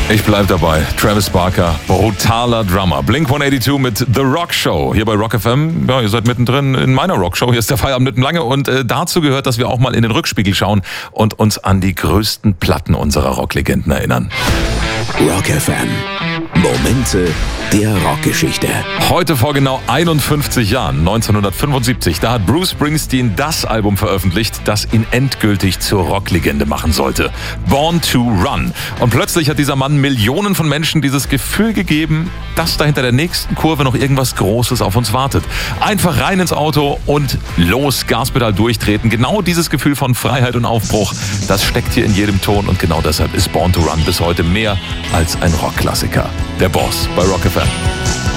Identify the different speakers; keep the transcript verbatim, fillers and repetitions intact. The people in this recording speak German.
Speaker 1: Ich bleib dabei. Travis Barker, brutaler Drummer. Blink hundertzweiundachtzig mit The Rock Show. Hier bei Rock F M. Ja, ihr seid mittendrin in meiner Rock Show. Hier ist der Feierabend mitten lange. Und äh, dazu gehört, dass wir auch mal in den Rückspiegel schauen und uns an die größten Platten unserer Rocklegenden erinnern.
Speaker 2: Rock F M. Momente der Rockgeschichte.
Speaker 1: Heute vor genau einundfünfzig Jahren, neunzehnhundertfünfundsiebzig, da hat Bruce Springsteen das Album veröffentlicht, das ihn endgültig zur Rocklegende machen sollte. Born to Run. Und plötzlich hat dieser Mann Millionen von Menschen dieses Gefühl gegeben, dass da hinter der nächsten Kurve noch irgendwas Großes auf uns wartet. Einfach rein ins Auto und los, Gaspedal durchtreten. Genau dieses Gefühl von Freiheit und Aufbruch, das steckt hier in jedem Ton und genau deshalb ist Born to Run bis heute mehr als ein Rockklassiker. Der Boss bei Rock F M.